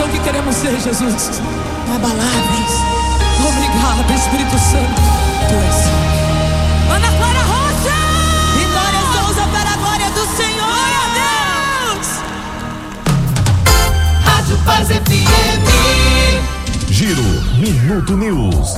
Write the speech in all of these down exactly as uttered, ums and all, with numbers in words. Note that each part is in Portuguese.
geração que queremos ser, Jesus. Inabaláveis. Obrigado, Espírito Santo. Tu és. Ana Clara Rocha! Vitória Souza para a glória do Senhor. Glória a Deus! Rádio Paz F M. Giro Minuto News.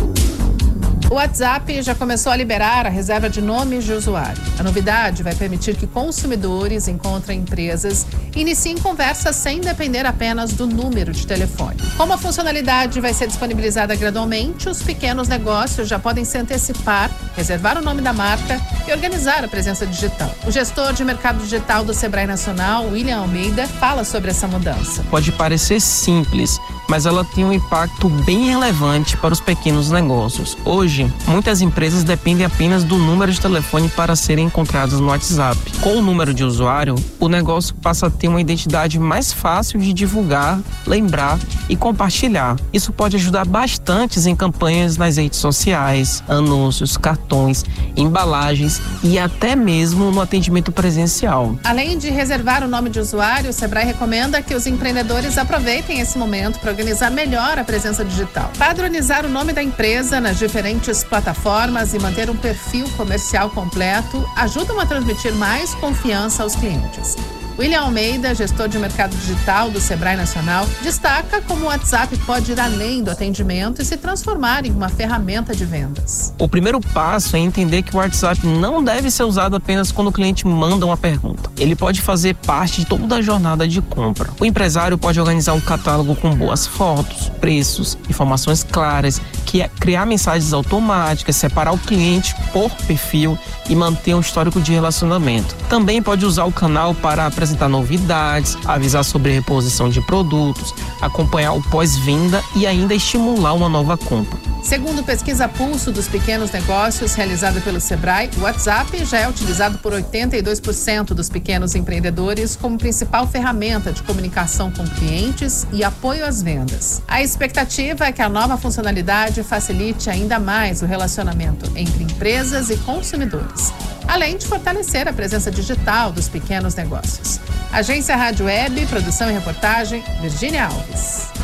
O WhatsApp já começou a liberar a reserva de nomes de usuário. A novidade vai permitir que consumidores encontrem empresas e iniciem conversas sem depender apenas do número de telefone. Como a funcionalidade vai ser disponibilizada gradualmente, os pequenos negócios já podem se antecipar, reservar o nome da marca e organizar a presença digital. O gestor de mercado digital do Sebrae Nacional, William Almeida, fala sobre essa mudança. Pode parecer simples, mas ela tem um impacto bem relevante para os pequenos negócios. Hoje, muitas empresas dependem apenas do número de telefone para serem encontradas no WhatsApp. Com o número de usuário, o negócio passa a ter uma identidade mais fácil de divulgar, lembrar e compartilhar. Isso pode ajudar bastante em campanhas nas redes sociais, anúncios, cartões, embalagens e até mesmo no atendimento presencial. Além de reservar o nome de usuário, o Sebrae recomenda que os empreendedores aproveitem esse momento para organizar melhor a presença digital. Padronizar o nome da empresa nas diferentes plataformas e manter um perfil comercial completo ajudam a transmitir mais confiança aos clientes. William Almeida, gestor de mercado digital do Sebrae Nacional, destaca como o WhatsApp pode ir além do atendimento e se transformar em uma ferramenta de vendas. O primeiro passo é entender que o WhatsApp não deve ser usado apenas quando o cliente manda uma pergunta. Ele pode fazer parte de toda a jornada de compra. O empresário pode organizar um catálogo com boas fotos, preços, informações claras, que é criar mensagens automáticas, separar o cliente por perfil e manter um histórico de relacionamento. Também pode usar o canal para apresentar novidades, avisar sobre reposição de produtos, acompanhar o pós-venda e ainda estimular uma nova compra. Segundo pesquisa Pulso dos Pequenos Negócios, realizada pelo Sebrae, o WhatsApp já é utilizado por oitenta e dois por cento dos pequenos empreendedores como principal ferramenta de comunicação com clientes e apoio às vendas. A expectativa é que a nova funcionalidade facilite ainda mais o relacionamento entre empresas e consumidores, além de fortalecer a presença digital dos pequenos negócios. Agência Rádio Web, produção e reportagem, Virgínia Alves.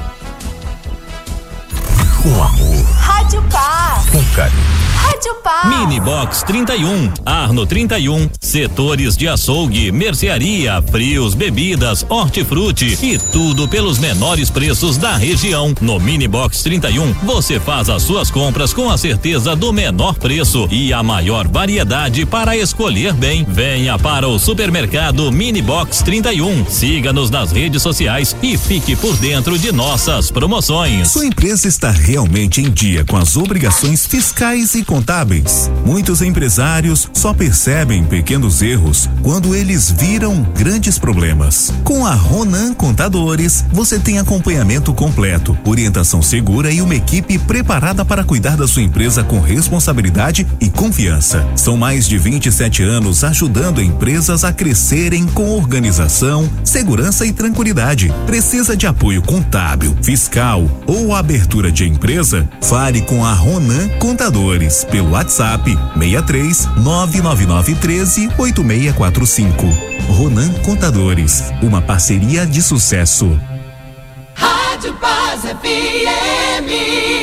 Com amor. Rádio Paz. Com carinho. Rádio Paz. Mini Box trinta e um, Arno trinta e um, setores de açougue, mercearia, frios, bebidas, hortifruti e tudo pelos menores preços da região. No Mini Box trinta e um, você faz as suas compras com a certeza do menor preço e a maior variedade para escolher bem. Venha para o supermercado Mini Box trinta e um. Siga-nos nas redes sociais e fique por dentro de nossas promoções. Sua empresa está realmente em dia com as obrigações fiscais e contábeis. Muitos empresários só percebem pequenos erros quando eles viram grandes problemas. Com a Ronan Contadores, você tem acompanhamento completo, orientação segura e uma equipe preparada para cuidar da sua empresa com responsabilidade e confiança. São mais de vinte e sete anos ajudando empresas a crescerem com organização, segurança e tranquilidade. Precisa de apoio contábil, fiscal ou abertura de empresa? Fale com a Ronan Contadores pelo WhatsApp seis três nove nove nove um três oito seis quatro cinco. Ronan Contadores, uma parceria de sucesso. Rádio Paz F M.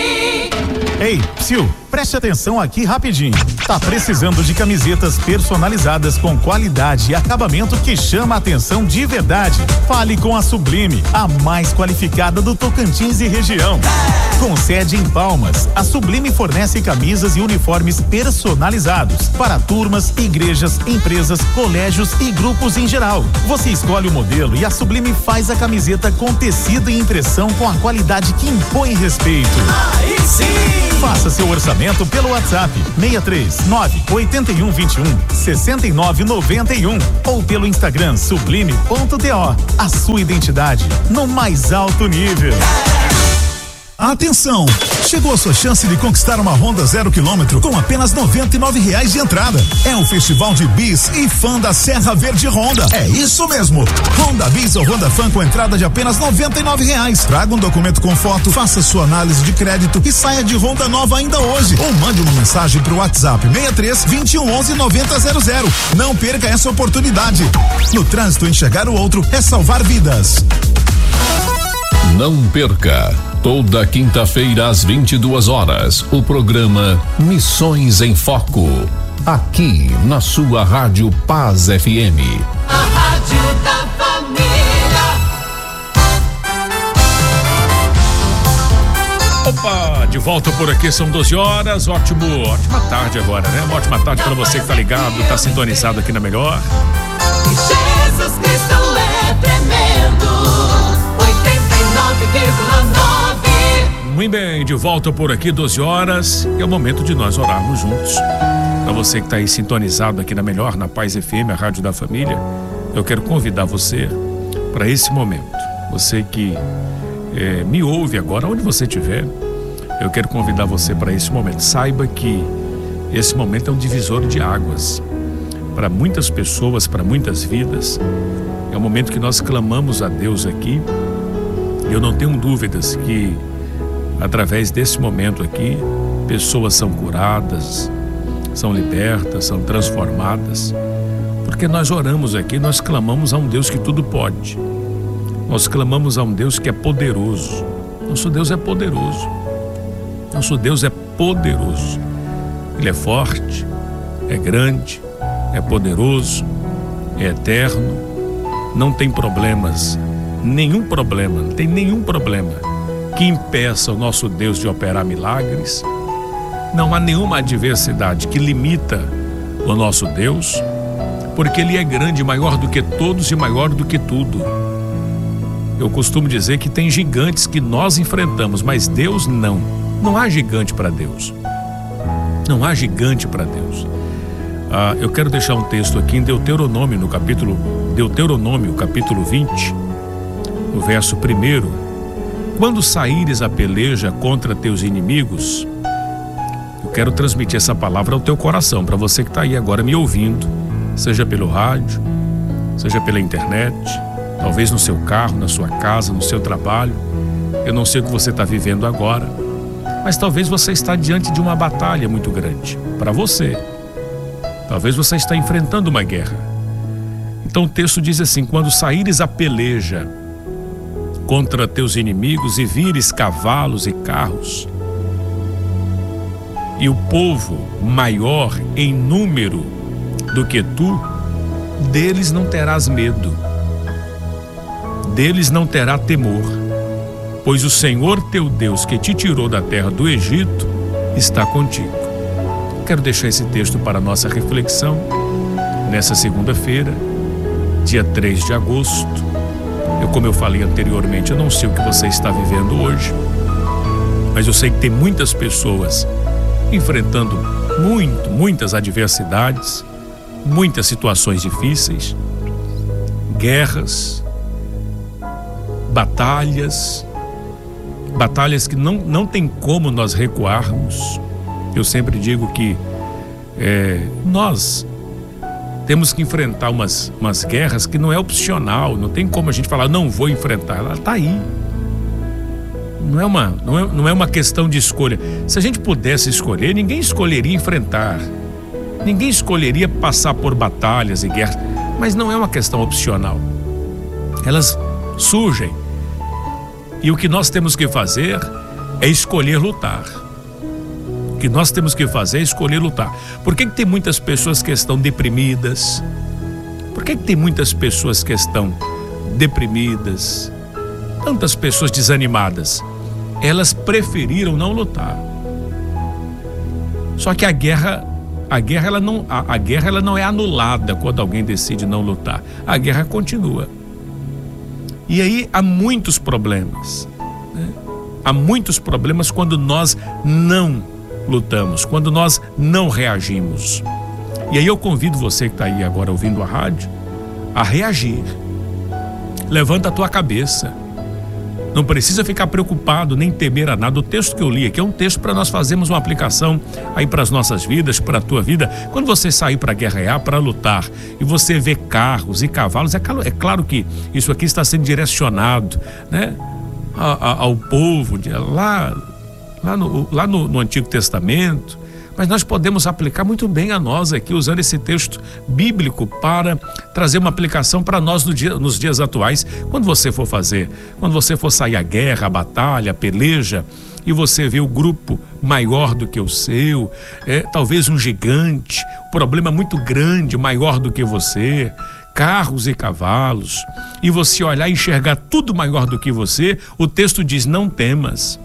Ei, Psiu, preste atenção aqui rapidinho. Tá precisando de camisetas personalizadas com qualidade e acabamento que chama a atenção de verdade? Fale com a Sublime, a mais qualificada do Tocantins e região. Com sede em Palmas, a Sublime fornece camisas e uniformes personalizados para turmas, igrejas, empresas, colégios e grupos em geral. Você escolhe o modelo e a Sublime faz a camiseta com tecido e impressão com a qualidade que impõe respeito. Aí sim! Faça seu orçamento pelo WhatsApp seis três nove oito um dois um seis nove nove um ou pelo Instagram sublime ponto to. A sua identidade no mais alto nível. Atenção! Chegou a sua chance de conquistar uma Honda zero quilômetro com apenas noventa e nove reais de entrada. É o Festival de Bis e Fã da Serra Verde Honda. É isso mesmo! Honda Bis ou Honda Fã com entrada de apenas noventa e nove reais. Traga um documento com foto, faça sua análise de crédito e saia de Honda nova ainda hoje. Ou mande uma mensagem pro WhatsApp seis três dois um um um nove zero zero. Não perca essa oportunidade. No trânsito, enxergar o outro é salvar vidas. Não perca, toda quinta-feira às vinte e duas horas, o programa Missões em Foco, aqui na sua Rádio Paz F M. A Rádio da Família. Opa, de volta por aqui, são doze horas, ótimo, ótima tarde agora, né? Uma ótima tarde para você que tá ligado, tá sintonizado aqui na Melhor. Jesus Cristo é tremendo. oitenta e nove vírgula nove. Muito bem, de volta por aqui, doze horas, e é o momento de nós orarmos juntos. Para você que tá aí sintonizado aqui na Melhor, na Paz F M, a Rádio da Família, eu quero convidar você para esse momento. Você que é, me ouve agora, onde você estiver, eu quero convidar você para esse momento. Saiba que esse momento é um divisor de águas para muitas pessoas, para muitas vidas. É um momento que nós clamamos a Deus aqui. Eu não tenho dúvidas que através desse momento aqui, pessoas são curadas, são libertas, são transformadas, porque nós oramos aqui, nós clamamos a um Deus que tudo pode. Nós clamamos a um Deus que é poderoso. Nosso Deus é poderoso. Nosso Deus é poderoso. Ele é forte, é grande, é poderoso, é eterno. Não tem problemas, nenhum problema, não tem nenhum problema que impeça o nosso Deus de operar milagres. Não há nenhuma adversidade que limita o nosso Deus, porque Ele é grande, maior do que todos e maior do que tudo. Eu costumo dizer que tem gigantes que nós enfrentamos, mas Deus não. Não há gigante para Deus. Não há gigante para Deus. Ah, eu quero deixar um texto aqui em Deuteronômio, no capítulo Deuteronômio, capítulo vinte, no verso primeiro. Quando saíres a peleja contra teus inimigos, eu quero transmitir essa palavra ao teu coração, para você que está aí agora me ouvindo, seja pelo rádio, seja pela internet, talvez no seu carro, na sua casa, no seu trabalho. Eu não sei o que você está vivendo agora, mas talvez você está diante de uma batalha muito grande para você. Talvez você está enfrentando uma guerra. Então o texto diz assim: quando saíres a peleja contra teus inimigos e vires cavalos e carros, e o povo maior em número do que tu, deles não terás medo, deles não terá temor, pois o Senhor teu Deus, que te tirou da terra do Egito, está contigo. Quero deixar esse texto para a nossa reflexão nessa segunda-feira, dia três de agosto. Eu, como eu falei anteriormente, eu não sei o que você está vivendo hoje, mas eu sei que tem muitas pessoas enfrentando muito, muitas adversidades, muitas situações difíceis, guerras, batalhas, batalhas que não, não tem como nós recuarmos. Eu sempre digo que é, nós temos que enfrentar umas, umas guerras que não é opcional, não tem como a gente falar, não vou enfrentar, ela está aí. Não é, uma, não, é, não é uma questão de escolha. Se a gente pudesse escolher, ninguém escolheria enfrentar, ninguém escolheria passar por batalhas e guerras, mas não é uma questão opcional. Elas surgem e o que nós temos que fazer é escolher lutar. O que nós temos que fazer é escolher lutar. Por que que tem muitas pessoas que estão deprimidas? Por que que tem muitas pessoas que estão deprimidas? Tantas pessoas desanimadas? Elas preferiram não lutar. Só que a guerra, a guerra, ela não, a, a guerra ela não é anulada quando alguém decide não lutar. A guerra continua. E aí há muitos problemas, né? Há muitos problemas quando nós não lutamos, quando nós não reagimos. E aí eu convido você que está aí agora ouvindo a rádio a reagir. Levanta a tua cabeça. Não precisa ficar preocupado nem temer a nada. O texto que eu li aqui é um texto para nós fazermos uma aplicação aí para as nossas vidas, para a tua vida. Quando você sair para guerrear, para lutar, e você vê carros e cavalos, é claro, é claro que isso aqui está sendo direcionado, né, a, a, ao povo de, lá, lá, no, lá no, no Antigo Testamento. Mas nós podemos aplicar muito bem a nós aqui, usando esse texto bíblico para trazer uma aplicação para nós no dia, nos dias atuais. Quando você for fazer, quando você for sair à guerra, à batalha, à peleja, e você vê o grupo maior do que o seu, é, talvez um gigante, um problema muito grande, maior do que você, carros e cavalos, e você olhar e enxergar tudo maior do que você, o texto diz: não temas.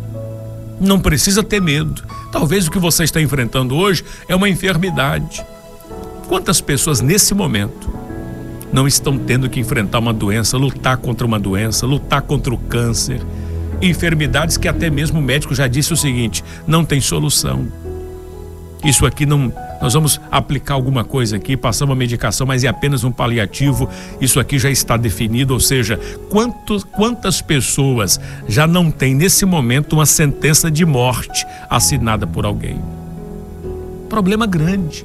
Não precisa ter medo. Talvez o que você está enfrentando hoje é uma enfermidade. Quantas pessoas nesse momento não estão tendo que enfrentar uma doença, lutar contra uma doença, lutar contra o câncer, enfermidades que até mesmo o médico já disse o seguinte: não tem solução. Isso aqui não, nós vamos aplicar alguma coisa aqui, passar uma medicação, mas é apenas um paliativo. Isso aqui já está definido, ou seja, quantos, quantas pessoas já não têm nesse momento uma sentença de morte assinada por alguém? Problema grande,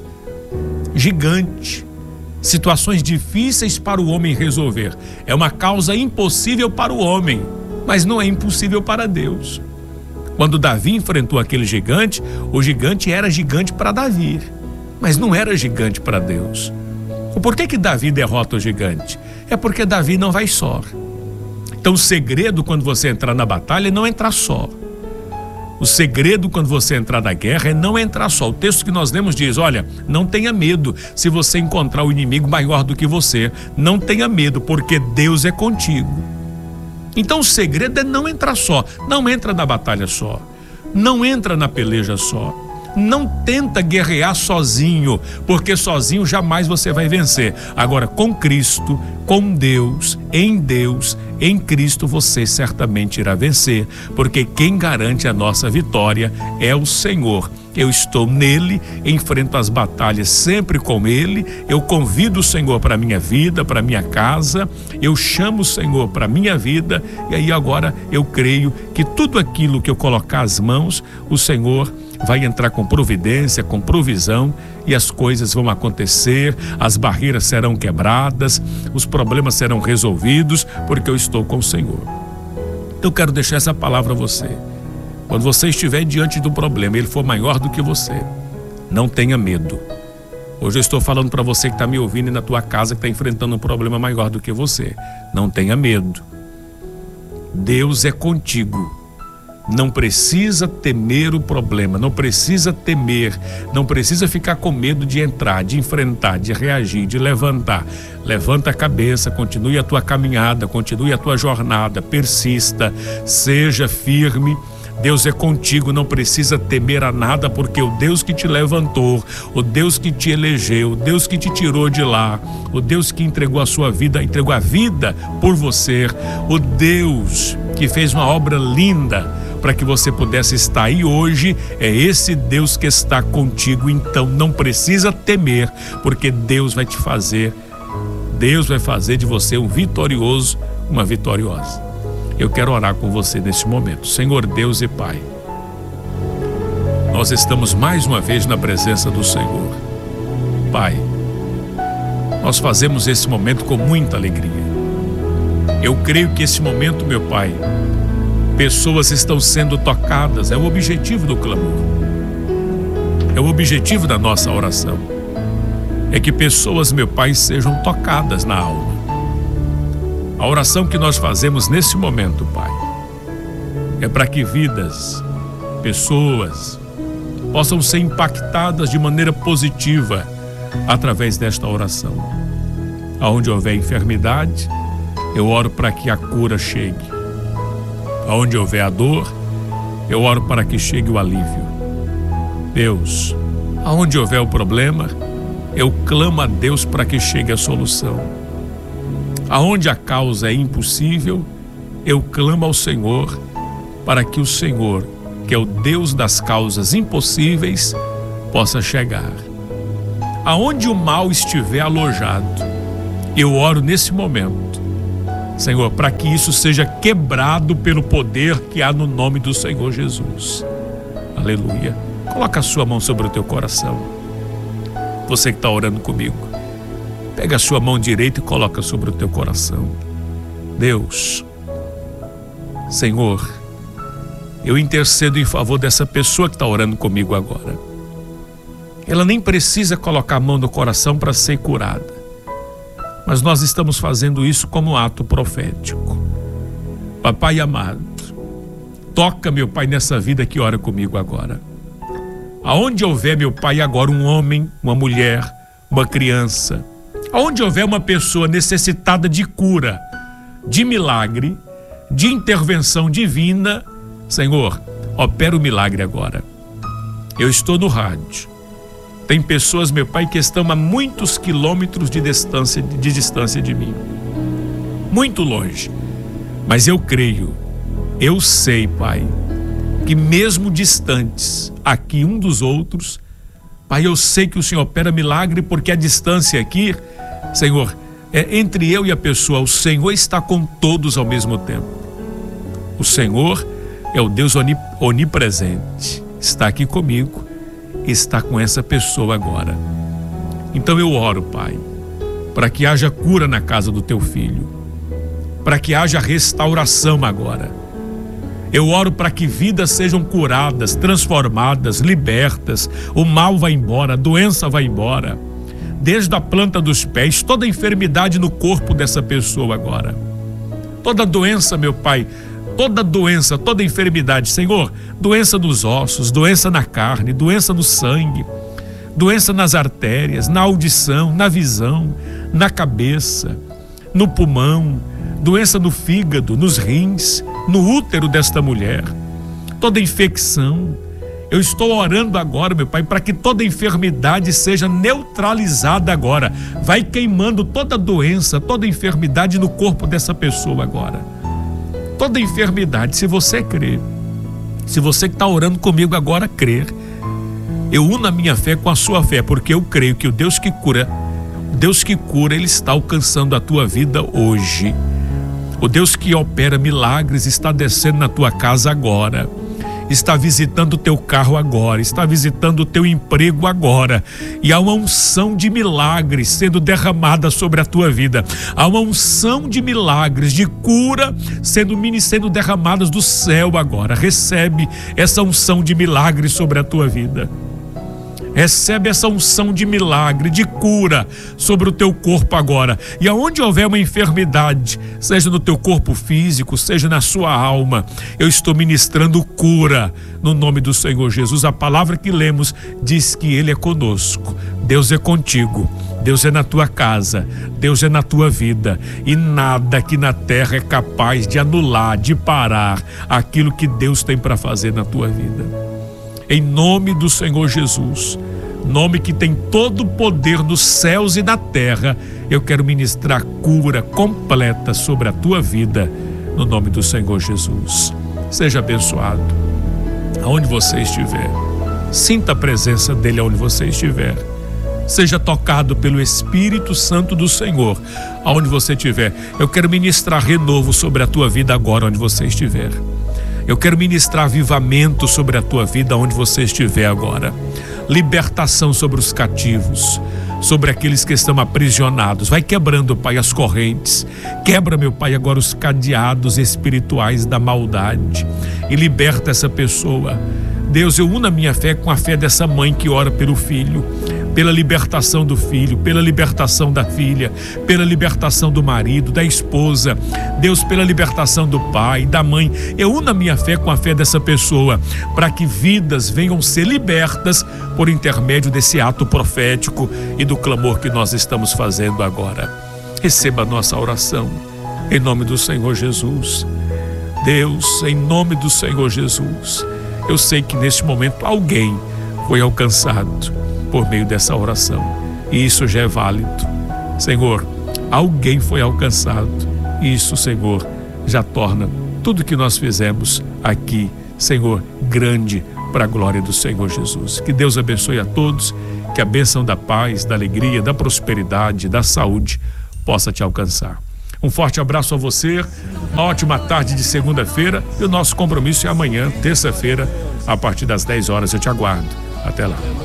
gigante, situações difíceis para o homem resolver. É uma causa impossível para o homem, mas não é impossível para Deus. Quando Davi enfrentou aquele gigante, o gigante era gigante para Davi, mas não era gigante para Deus. Por que que Davi derrota o gigante? É porque Davi não vai só. Então o segredo quando você entrar na batalha é não entrar só. O segredo quando você entrar na guerra é não entrar só. O texto que nós lemos diz: olha, não tenha medo se você encontrar o inimigo maior do que você. Não tenha medo, porque Deus é contigo. Então o segredo é não entrar só. Não entra na batalha só. Não entra na peleja só. Não tenta guerrear sozinho, porque sozinho jamais você vai vencer. Agora, com Cristo, com Deus, em Deus, em Cristo, você certamente irá vencer, porque quem garante a nossa vitória é o Senhor. Eu estou nele, enfrento as batalhas sempre com ele, eu convido o Senhor para a minha vida, para a minha casa, eu chamo o Senhor para a minha vida, e aí agora eu creio que tudo aquilo que eu colocar as mãos, o Senhor vai entrar com providência, com provisão, e as coisas vão acontecer, as barreiras serão quebradas, os problemas serão resolvidos, porque eu estou com o Senhor. Eu quero deixar essa palavra a você. Quando você estiver diante de um problema, ele for maior do que você, não tenha medo. Hoje eu estou falando para você que está me ouvindo e na tua casa que está enfrentando um problema maior do que você. Não tenha medo. Deus é contigo. Não precisa temer o problema, não precisa temer, não precisa ficar com medo de entrar, de enfrentar, de reagir, de levantar. Levanta a cabeça, continue a tua caminhada, continue a tua jornada, persista, seja firme. Deus é contigo, não precisa temer a nada, porque o Deus que te levantou, o Deus que te elegeu, o Deus que te tirou de lá, o Deus que entregou a sua vida, entregou a vida por você, o Deus que fez uma obra linda para que você pudesse estar aí hoje, é esse Deus que está contigo. Então não precisa temer, porque Deus vai te fazer, Deus vai fazer de você um vitorioso, uma vitoriosa. Eu quero orar com você nesse momento. Senhor Deus e Pai, nós estamos mais uma vez na presença do Senhor. Pai, nós fazemos esse momento com muita alegria. Eu creio que esse momento, meu Pai, pessoas estão sendo tocadas. É o objetivo do clamor, é o objetivo da nossa oração, é que pessoas, meu Pai, sejam tocadas na alma. A oração que nós fazemos nesse momento, Pai, é para que vidas, pessoas, possam ser impactadas de maneira positiva através desta oração. Aonde houver enfermidade, eu oro para que a cura chegue. Aonde houver a dor, eu oro para que chegue o alívio. Deus, aonde houver o problema, eu clamo a Deus para que chegue a solução. Aonde a causa é impossível, eu clamo ao Senhor para que o Senhor, que é o Deus das causas impossíveis, possa chegar. Aonde o mal estiver alojado, eu oro nesse momento, Senhor, para que isso seja quebrado pelo poder que há no nome do Senhor Jesus. Aleluia. Coloca a sua mão sobre o teu coração. Você que está orando comigo, pega a sua mão direita e coloca sobre o teu coração. Deus, Senhor, eu intercedo em favor dessa pessoa que está orando comigo agora. ela nem precisa colocar a mão no coração para ser curada. Mas nós estamos fazendo isso como ato profético. Papai amado, toca, meu Pai, nessa vida que ora comigo agora. Aonde houver, meu Pai, agora um homem, uma mulher, uma criança, aonde houver uma pessoa necessitada de cura, de milagre, de intervenção divina, Senhor, opera o milagre agora. Eu estou no rádio. Tem pessoas, meu Pai, que estão a muitos quilômetros de distância, de distância de mim. Muito longe. Mas eu creio, eu sei, Pai, que mesmo distantes aqui um dos outros, Pai, eu sei que o Senhor opera milagre, porque a distância aqui, Senhor, é entre eu e a pessoa. O Senhor está com todos ao mesmo tempo. O Senhor é o Deus onipresente. Está aqui comigo, está com essa pessoa agora. Então eu oro, Pai, para que haja cura na casa do teu filho, para que haja restauração agora. Eu oro para que vidas sejam curadas, transformadas, libertas. O mal vai embora, a doença vai embora. Desde a planta dos pés, toda enfermidade no corpo dessa pessoa agora. Toda doença, meu Pai, toda doença, toda enfermidade, Senhor, doença nos ossos, doença na carne, doença no sangue, doença nas artérias, na audição, na visão, na cabeça, no pulmão, doença no fígado, nos rins, no útero desta mulher, toda infecção. Eu estou orando agora, meu Pai, para que toda enfermidade seja neutralizada agora. Vai queimando toda doença, toda enfermidade no corpo dessa pessoa agora. Toda enfermidade, se você crer, se você que está orando comigo agora crer, eu uno a minha fé com a sua fé, porque eu creio que o Deus que cura, o Deus que cura, Ele está alcançando a tua vida hoje. O Deus que opera milagres está descendo na tua casa agora, está visitando o teu carro agora, está visitando o teu emprego agora, e há uma unção de milagres sendo derramada sobre a tua vida. Há uma unção de milagres, de cura sendo, sendo derramadas do céu agora. Recebe essa unção de milagres sobre a tua vida. Recebe essa unção de milagre, de cura sobre o teu corpo agora. E aonde houver uma enfermidade, seja no teu corpo físico, seja na sua alma, eu estou ministrando cura no nome do Senhor Jesus. A palavra que lemos diz que Ele é conosco. Deus é contigo. Deus é na tua casa. Deus é na tua vida. E nada aqui na terra é capaz de anular, de parar aquilo que Deus tem para fazer na tua vida. Em nome do Senhor Jesus, nome que tem todo o poder nos céus e na terra, eu quero ministrar cura completa sobre a tua vida, no nome do Senhor Jesus. Seja abençoado aonde você estiver. Sinta a presença dele aonde você estiver. Seja tocado pelo Espírito Santo do Senhor aonde você estiver. Eu quero ministrar renovo sobre a tua vida agora onde você estiver. Eu quero ministrar avivamento sobre a tua vida onde você estiver agora. Libertação sobre os cativos, sobre aqueles que estão aprisionados. Vai quebrando, Pai, as correntes. Quebra, meu Pai, agora os cadeados espirituais da maldade e liberta essa pessoa. Deus, eu uno a minha fé com a fé dessa mãe que ora pelo filho, pela libertação do filho, pela libertação da filha, pela libertação do marido, da esposa. Deus, pela libertação do pai, da mãe. Eu uno a minha fé com a fé dessa pessoa, para que vidas venham ser libertas por intermédio desse ato profético e do clamor que nós estamos fazendo agora. Receba a nossa oração, em nome do Senhor Jesus. Deus, em nome do Senhor Jesus, eu sei que neste momento alguém foi alcançado por meio dessa oração, e isso já é válido. Senhor, alguém foi alcançado, e isso, Senhor, já torna tudo que nós fizemos aqui, Senhor, grande para a glória do Senhor Jesus. Que Deus abençoe a todos, que a bênção da paz, da alegria, da prosperidade, da saúde possa te alcançar. Um forte abraço a você, uma ótima tarde de segunda-feira, e o nosso compromisso é amanhã, terça-feira, a partir das dez horas. Eu te aguardo. Até lá.